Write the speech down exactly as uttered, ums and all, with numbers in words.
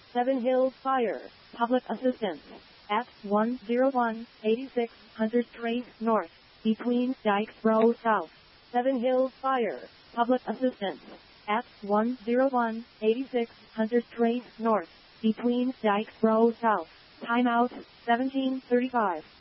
Seven Hills Fire, Public Assistance. F one oh one, eighty-six hundred Trace North, between Dykes Road South. Seven Hills Fire, Public Assistance. F one oh one, eighty-six hundred Trace North, between Dykes Road South. Timeout, seventeen thirty-five.